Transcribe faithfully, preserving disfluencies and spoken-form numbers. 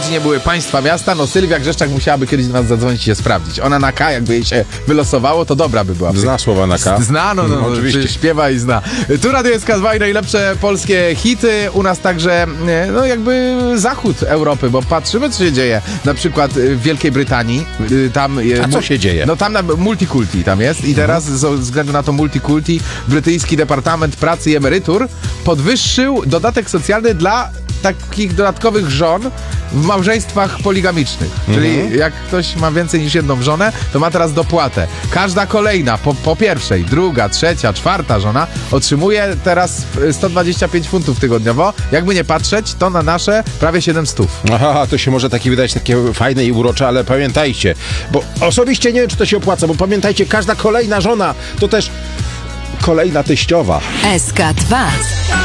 godzinie były państwa miasta, no Sylwia Grzeszczak musiałaby kiedyś do nas zadzwonić i się sprawdzić. Ona na K, jakby jej się wylosowało, to dobra by była. Zna słowa na K. Zna, no, no, no oczywiście. Śpiewa i zna. Tu Radio S K dwa i najlepsze polskie hity. U nas także, no jakby zachód Europy, bo patrzymy, co się dzieje. Na przykład w Wielkiej Brytanii. Tam, A co się dzieje? No tam na, multikulti tam jest i teraz mhm. ze względu na to multikulti brytyjski Departament Pracy i Emerytur podwyższył dodatek socjalny dla takich dodatkowych żon w małżeństwach poligamicznych. Mhm. Czyli jak ktoś ma więcej niż jedną żonę, to ma teraz dopłatę. Każda kolejna, po, po pierwszej, druga, trzecia, czwarta żona otrzymuje teraz sto dwadzieścia pięć funtów tygodniowo. Jakby nie patrzeć, to na nasze prawie siedem stów. Aha, to się może taki wydać takie fajne i urocze, ale pamiętajcie, bo osobiście nie wiem, czy to się opłaca, bo pamiętajcie, każda kolejna żona to też kolejna teściowa. S K dwa.